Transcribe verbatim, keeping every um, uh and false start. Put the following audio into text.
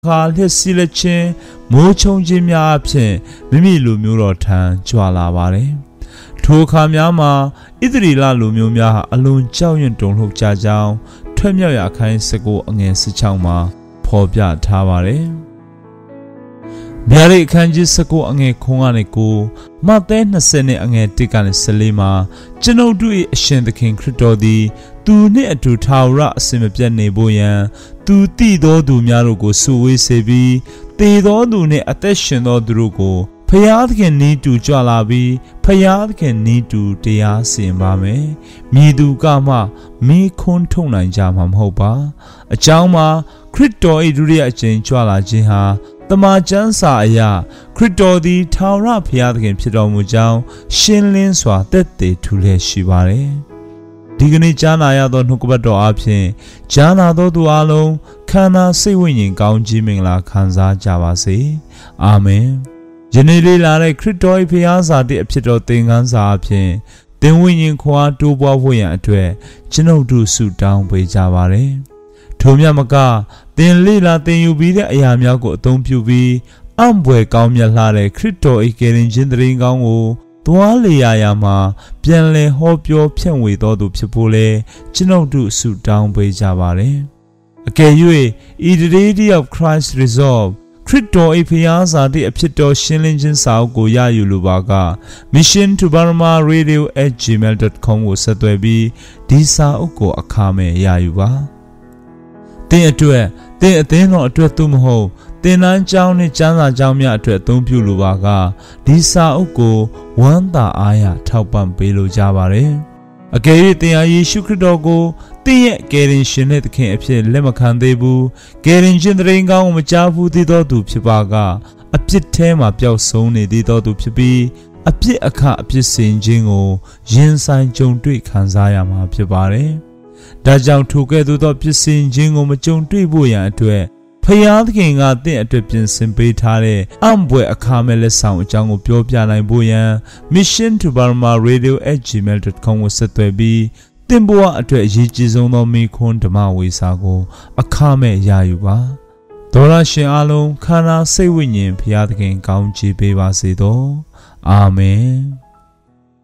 ခါလက်စီလက်ချင်းမိုးချုံခြင်းများအဖြစ်မိမိလူမျိုးတော်ထံကြွလာပါတယ်ထိုအခါများမှာဣသရေလလူမျိုးများဟာအလွန်ကြောက်ရွံ့တုန်လှုပ်ကြကြောင်းထွက်မြောက်ရာခိုင်းစကိုအငယ်၁၆မှာဖော်ပြထားပါတယ်ဗျာဒိတ်အခန်းကြီး၁၉အငယ်ခွန်ကနေကိုမဿဲ၂၀နဲ့အငယ်၁ကနေ၁၄မှာကျွန်ုပ်တို့၏အရှင်သခင်ခရစ်တော်သည်သူနှင့်အတူထာဝရအစဉ်မပြတ်နေဖို့ရန်သူတည်သောသူများတို့ကိုစုဝေးစေပြီးတည်သောသူနှင့်အသက်ရှင်သောသူတို့ကိုဖျားသခင်နီးတူကြွလာပြီးဖျားသခင်နီးတူတရားစီရင်ပါမယ်။မြည်သူကမှမိခွန်းထုတ်နိုင်ကြမှာမဟုတ်ပါ။အကြောင်းမှာခရစ်တော်၏ဒုတိယအကြိမ်ကြွလာခြင်းဟာတမန်ကျမ်းစာအရခရစ်တော်သည်ထာဝရဘုရားသခင်ဖြစ်တော်မူကြောင်းရှင်းလင်းစွာသက်သေထူလျက်ရှိပါတယ်။ဒီကနေ့ကြားနာရသောနှုတ်ကပတ်တော်အဖြစ်ကြားနာသောသူအလုံးခန္ဓာစိတ်ဝိညာဉ်ကောင်းကြီးမင်္ဂလာခံစားကြပါစေ။အာမင်။ယနေ့လေးလာတဲ့ခရစ်တော်၏ဘုရားစာတိအဖြစ်တော်သင်ခန်းစာအဖြစ်သင်ဝိညာဉ်ခွာတိုးပွားဖို့ရန်အတွက်ကျွန်ုပ်တို့ဆုတောင်းပေးကြပါရစေ။ထိုမြတ်မကသင်လေးလာသင်ယူပြီးတဲ့အရာများကိုအသုံးပြုပြီးအံ့ဘွယ်ကောင်းမြတ်လှတဲ့ခရစ်တော်၏ကယ်တင်ခြင်းတရင်ကောင်းကိုသွားလေရာရာမှာပြန်လည်ဟောပြောဖြန့်ဝေတော်သူဖြစ်ဖို့လဲကျွန်ုပ်တို့ဆုတောင်းပေးကြပါရစေ။အကယ်၍ဤတရေဒီ of Christ Resolveခရစ်တော်၏ဘုရားစာတိအဖြစ်တော်ရှင်းလင်းခြင်းစာအုပ်ကိုရယူလိုပါက mission to burma radio at gmail dot com ကိုဆက်သွယ်ပြီးဒီစာအုပ်ကိုအခမဲ့ရယူပါသင်အတွက်သင်အသင်းတော်အတွက်သို့မဟုတ်သင်တန်းကျောင်းနဲ့ကျမ်းစာကျောင်းများအတွက်အသုံးပြုလိုပါကဒီစာအုပ်ကိုဝမ်းသာအားရထောက်ပံ့ပေးလိုကြပါရစေအကယ်၍သင်ဟာယေရှုခရစ်တော်ကိုသင်ရဲ့ကယ်တင်ရှင်တဲ့သခင်အဖြစ်လက်မခံသေးဘူးကယ်တင်ရှင်တရင်ကောင်းကိုမကြားဘူးသေးသောသူဖြစ်ပါကအပြစ်ထဲမှာပျောက်ဆုံးနေသေးသောသူဖြစ်ပြီးအပြစ်အခအပြစ်စင်ခြင်းကိုရင်ဆိုင်ကြုံတွေ့ခံစားရမှာဖြစ်ပါတယ်ဒါကြောင့်ထိုကဲ့သို့သောပြစ်စင်ခြင်းကိုမကြုံတွေ့ဖို့ရန်အတွက်ဖယားသခင်ကတင့်အတွက်ပြင်ဆင်ပေးထားတဲ့အံ့ဘွယ်အခါမဲ့လက်ဆောင်အကြောင်းကိုပြောပြနိုင်ဖို့ရန် mission to burma radio at gmail dot com ကိုဆက်သွယ်ပြီးသင်ဘဝအတွက်အရေးကြီးဆုံးသောမိခွန်းဓမ္မဝေစာကိုအခမဲ့ရယူပါဒေါရရှင်အားလုံးခန္ဓာစိတ်ဝိညာဉ်ဖယားသခင်ကောင်းချီးပေးပါစေသောအာမင်